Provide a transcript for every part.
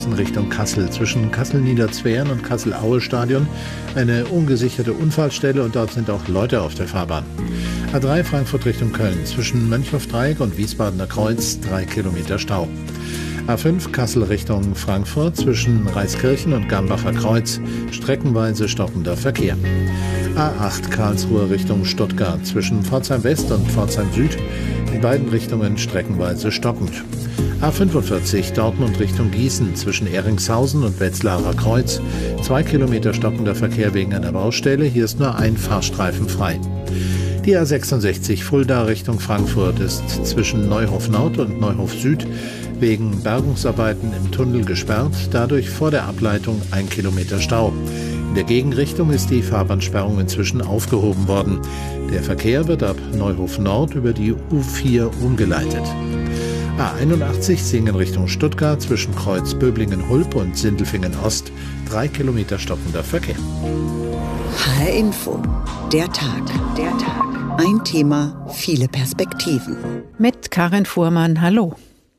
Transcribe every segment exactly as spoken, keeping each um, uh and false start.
in Richtung Kassel. Zwischen Kassel-Niederzweren und Kassel-Aue-Stadion eine ungesicherte Unfallstelle und dort sind auch Leute auf der Fahrbahn. A drei Frankfurt Richtung Köln. Zwischen Mönchhofdreieck und Wiesbadener Kreuz drei Kilometer Stau. A fünf Kassel Richtung Frankfurt. Zwischen Reiskirchen und Gambacher Kreuz streckenweise stockender Verkehr. A acht Karlsruhe Richtung Stuttgart. Zwischen Pforzheim West und Pforzheim Süd in beiden Richtungen streckenweise stockend. A fünfundvierzig Dortmund Richtung Gießen zwischen Ehringshausen und Wetzlarer Kreuz. Zwei Kilometer stockender Verkehr wegen einer Baustelle. Hier ist nur ein Fahrstreifen frei. Die A sechsundsechzig Fulda Richtung Frankfurt ist zwischen Neuhof Nord und Neuhof Süd wegen Bergungsarbeiten im Tunnel gesperrt. Dadurch vor der Ableitung ein Kilometer Stau. In der Gegenrichtung ist die Fahrbahnsperrung inzwischen aufgehoben worden. Der Verkehr wird ab Neuhof Nord über die U vier umgeleitet. A einundachtzig Singen Richtung Stuttgart zwischen Kreuz Böblingen-Hulp und Sindelfingen-Ost. Drei Kilometer stockender Verkehr. H R Info. Der Tag. Der Tag. Ein Thema, viele Perspektiven. Mit Karin Fuhrmann, hallo.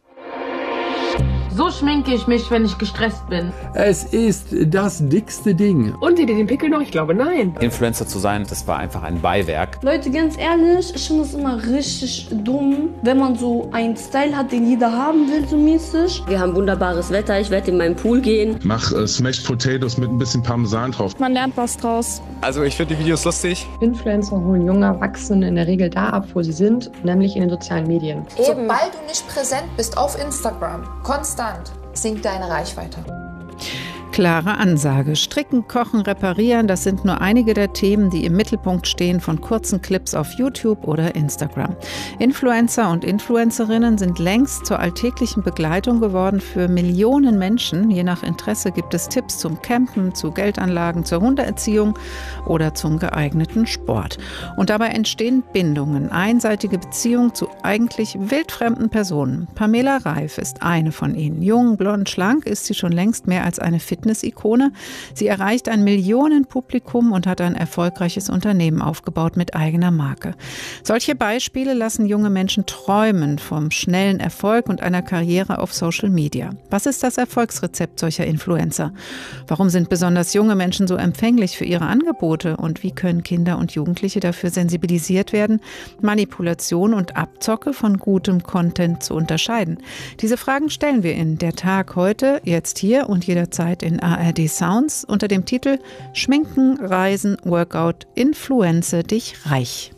So schminke ich mich, wenn ich gestresst bin. Es ist das dickste Ding. Und seht ihr den Pickel noch? Ich glaube, nein. Influencer zu sein, das war einfach ein Beiwerk. Leute, ganz ehrlich, ich finde es immer richtig dumm, wenn man so einen Style hat, den jeder haben will, so mäßig. Wir haben wunderbares Wetter, ich werde in meinen Pool gehen. Mach äh, Smashed Potatoes mit ein bisschen Parmesan drauf. Man lernt was draus. Also ich finde die Videos lustig. Influencer holen junge Erwachsene in der Regel da ab, wo sie sind, nämlich in den sozialen Medien. Eben. Sobald du nicht präsent bist auf Instagram, konstant, sinkt deine Reichweite. Klare Ansage. Stricken, kochen, reparieren, das sind nur einige der Themen, die im Mittelpunkt stehen von kurzen Clips auf YouTube oder Instagram. Influencer und Influencerinnen sind längst zur alltäglichen Begleitung geworden für Millionen Menschen. Je nach Interesse gibt es Tipps zum Campen, zu Geldanlagen, zur Hundeerziehung oder zum geeigneten Sport. Und dabei entstehen Bindungen, einseitige Beziehungen zu eigentlich wildfremden Personen. Pamela Reif ist eine von ihnen. Jung, blond, schlank ist sie schon längst mehr als eine Fitness Fitness-Ikone. Sie erreicht ein Millionenpublikum und hat ein erfolgreiches Unternehmen aufgebaut mit eigener Marke. Solche Beispiele lassen junge Menschen träumen vom schnellen Erfolg und einer Karriere auf Social Media. Was ist das Erfolgsrezept solcher Influencer? Warum sind besonders junge Menschen so empfänglich für ihre Angebote? Und wie können Kinder und Jugendliche dafür sensibilisiert werden, Manipulation und Abzocke von gutem Content zu unterscheiden? Diese Fragen stellen wir in Der Tag heute, jetzt hier und jederzeit in A R D Sounds unter dem Titel Schminken, Reisen, Workout, Influenze dich reich.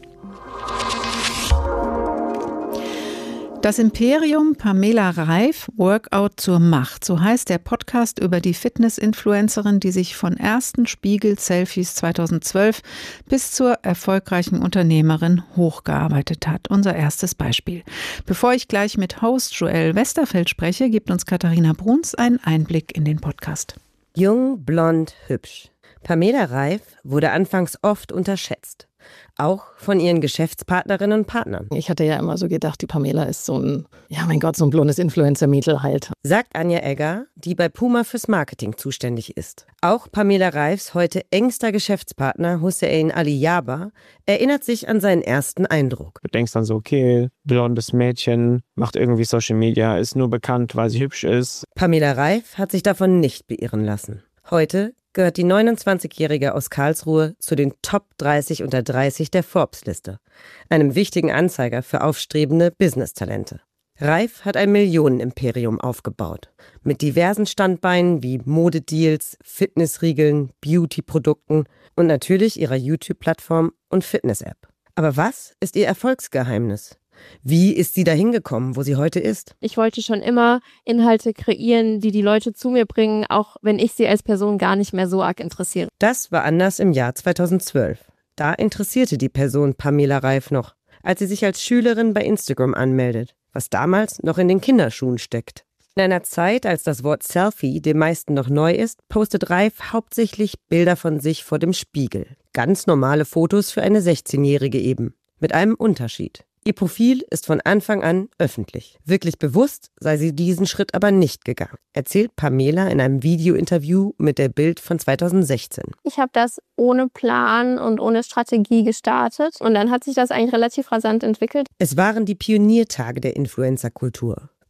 Das Imperium Pamela Reif, Workout zur Macht. So heißt der Podcast über die Fitness-Influencerin, die sich von ersten Spiegel-Selfies zweitausendzwölf bis zur erfolgreichen Unternehmerin hochgearbeitet hat. Unser erstes Beispiel. Bevor ich gleich mit Host Joel Westerfeld spreche, gibt uns Katharina Bruns einen Einblick in den Podcast. Jung, blond, hübsch. Pamela Reif wurde anfangs oft unterschätzt. Auch von ihren Geschäftspartnerinnen und Partnern. Ich hatte ja immer so gedacht, die Pamela ist so ein, ja mein Gott, so ein blondes Influencer-Mädel halt. Sagt Anja Egger, die bei Puma fürs Marketing zuständig ist. Auch Pamela Reifs heute engster Geschäftspartner Hussein Ali Yaba erinnert sich an seinen ersten Eindruck. Du denkst dann so, okay, blondes Mädchen, macht irgendwie Social Media, ist nur bekannt, weil sie hübsch ist. Pamela Reif hat sich davon nicht beirren lassen. Heute gehört die neunundzwanzigjährige aus Karlsruhe zu den Top dreißig unter dreißig der Forbes-Liste, einem wichtigen Anzeiger für aufstrebende Business-Talente. Reif hat ein Millionenimperium aufgebaut, mit diversen Standbeinen wie Modedeals, Fitnessriegeln, Beauty-Produkten und natürlich ihrer YouTube-Plattform und Fitness-App. Aber was ist ihr Erfolgsgeheimnis? Wie ist sie dahin gekommen, wo sie heute ist? Ich wollte schon immer Inhalte kreieren, die die Leute zu mir bringen, auch wenn ich sie als Person gar nicht mehr so arg interessiere. Das war anders im Jahr zweitausendzwölf. Da interessierte die Person Pamela Reif noch, als sie sich als Schülerin bei Instagram anmeldet, was damals noch in den Kinderschuhen steckt. In einer Zeit, als das Wort Selfie den meisten noch neu ist, postet Reif hauptsächlich Bilder von sich vor dem Spiegel. Ganz normale Fotos für eine sechzehnjährige eben. Mit einem Unterschied. Ihr Profil ist von Anfang an öffentlich. Wirklich bewusst sei sie diesen Schritt aber nicht gegangen, erzählt Pamela in einem Videointerview mit der Bild von zweitausendsechzehn. Ich habe das ohne Plan und ohne Strategie gestartet und dann hat sich das eigentlich relativ rasant entwickelt. Es waren die Pioniertage der Influencer-Kultur.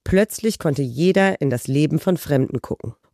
Plötzlich konnte jeder in das Leben von Fremden gucken.